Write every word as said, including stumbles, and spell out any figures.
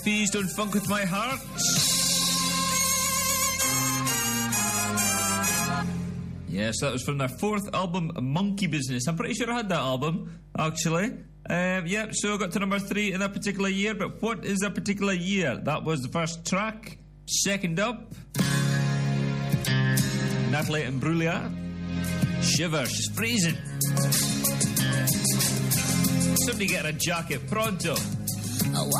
Please don't funk with my heart. Yes, that was from their fourth album, Monkey Business. I'm pretty sure I had that album, actually. Um, yeah, so I got to number three in that particular year. But what is that particular year? That was the first track. Second up, Natalie Imbruglia. Shiver, she's freezing. Somebody get a jacket pronto. Oh,